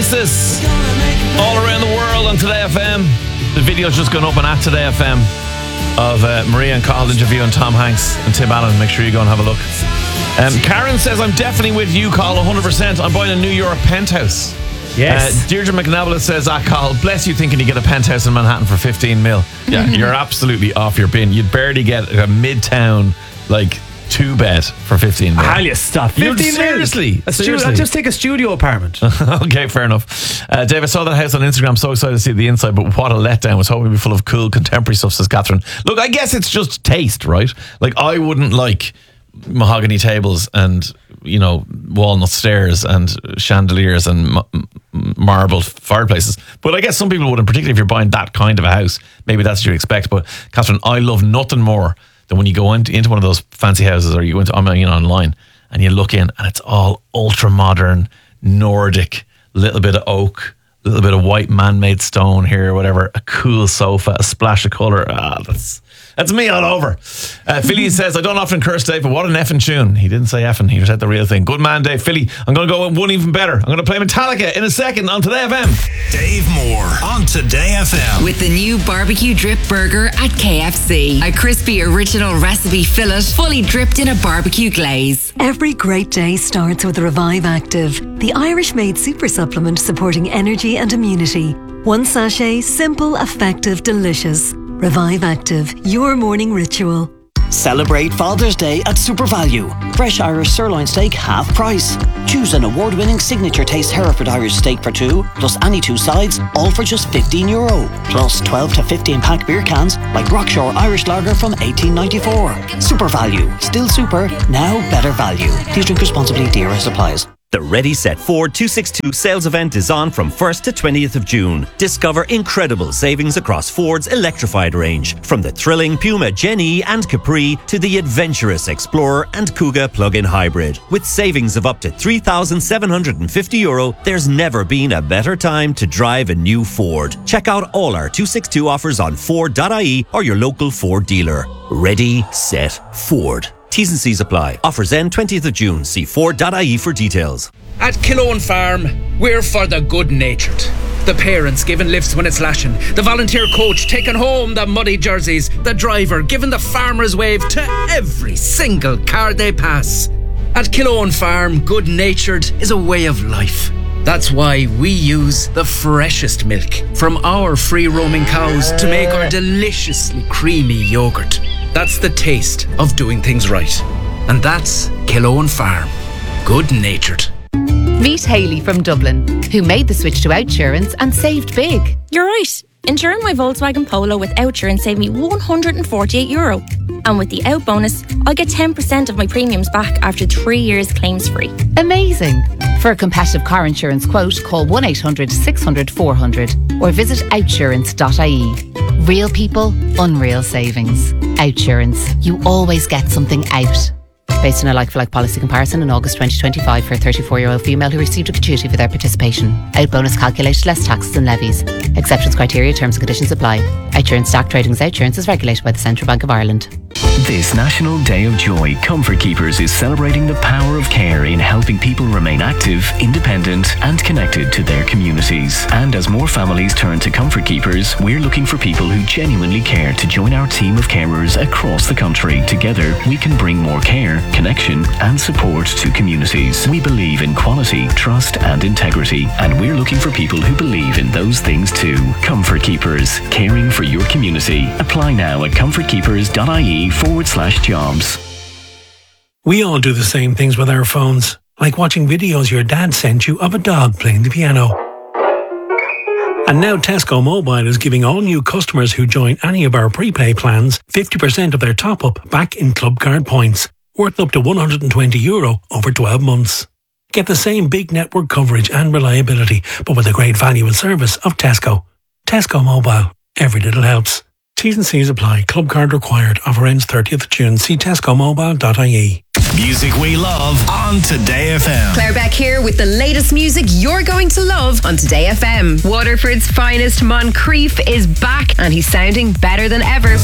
Oasis all around the world on Today FM. The video's just gone up on at Today FM of Maria and Carl interviewing Tom Hanks and Tim Allen. Make sure you go and have a look. Karen says, I'm definitely with you, Carl, 100%. I'm buying a New York penthouse. Yes. Deirdre McNabblet says, Carl, bless you thinking you get a penthouse in Manhattan for 15 mil. Yeah, you're absolutely off your bin. You'd barely get a midtown, like, 2-bed for 15 mil. I'll stop. 15 seriously? I'll just take a studio apartment. Okay, fair enough. Dave, I saw that house on Instagram. So excited to see the inside, but what a letdown. I was hoping it'd be full of cool contemporary stuff, says Catherine. Look, I guess it's just taste, right? Like, I wouldn't like mahogany tables and, you know, walnut stairs and chandeliers and marble fireplaces, but I guess some people wouldn't, particularly if you're buying that kind of a house. Maybe that's what you expect. But Catherine, I love nothing more than when you go into one of those fancy houses, or you go into online and you look in and it's all ultra modern, Nordic, little bit of oak, a little bit of white man-made stone here or whatever, a cool sofa, a splash of colour. That's me all over. Philly says, I don't often curse Dave, but what an effing tune. He didn't say effing, he said the real thing. Good man, Dave. Philly, I'm going to go with one even better. I'm going to play Metallica in a second on Today FM. Dave Moore on Today FM. With the new barbecue drip burger at KFC. A crispy original recipe fillet, fully dripped in a barbecue glaze. Every great day starts with Revive Active, the Irish-made super supplement supporting energy and immunity. One sachet, simple, effective, delicious. Revive Active, your morning ritual. Celebrate Father's Day at Super Value. Fresh Irish sirloin steak half price. Choose an award-winning signature taste Hereford Irish steak for two, plus any two sides, all for just €15. Plus 12 to 15 pack beer cans like Rockshore Irish Lager from 1894. Super Value. Still super, now better value. Please drink responsibly. Dear supplies. The Ready Set Ford 262 sales event is on from 1st to 20th of June. Discover incredible savings across Ford's electrified range, from the thrilling Puma Gen-E and Capri to the adventurous Explorer and Kuga plug-in hybrid. With savings of up to €3,750, there's never been a better time to drive a new Ford. Check out all our 262 offers on Ford.ie or your local Ford dealer. Ready, set, Ford. T's and C's apply. Offers end 20th of June. See Ford.ie for details. At Killowen Farm, we're for the good-natured. The parents giving lifts when it's lashing. The volunteer coach taking home the muddy jerseys. The driver giving the farmer's wave to every single car they pass. At Killowen Farm, good-natured is a way of life. That's why we use the freshest milk from our free-roaming cows to make our deliciously creamy yoghurt. That's the taste of doing things right. And that's Killowen Farm. Good-natured. Meet Hayley from Dublin, who made the switch to Outsurance and saved big. You're right. Insuring my Volkswagen Polo with Outsurance saved me €148. And with the Out bonus, I'll get 10% of my premiums back after 3 years claims-free. Amazing. For a competitive car insurance quote, call 1-800-600-400 or visit outsurance.ie. Real people, unreal savings. Outsurance. You always get something out. Based on a like-for-like policy comparison in August 2025 for a 34-year-old female who received a gratuity for their participation. Out bonus calculated less taxes and levies. Exceptions, criteria, terms and conditions apply. Outsurance stock trading as Outsurance is regulated by the Central Bank of Ireland. This National Day of Joy, Comfort Keepers is celebrating the power of care in helping people remain active, independent and connected to their communities. And as more families turn to Comfort Keepers, we're looking for people who genuinely care to join our team of carers across the country. Together, we can bring more care, connection and support to communities. We believe in quality, trust and integrity, and we're looking for people who believe in those things too. Comfort Keepers, caring for your community. Apply now at comfortkeepers.ie/jobs. We all do the same things with our phones, like watching videos your dad sent you of a dog playing the piano. And now Tesco Mobile is giving all new customers who join any of our prepay plans 50% of their top-up back in club card points, worth up to €120 over 12 months. Get the same big network coverage and reliability, but with a great value and service of Tesco. Tesco Mobile. Every little helps. T's and C's apply. Club card required. Offer ends 30th June. See tescomobile.ie. Music we love on Today FM. Claire Beck here with the latest music you're going to love on Today FM. Waterford's finest Moncrief is back and he's sounding better than ever.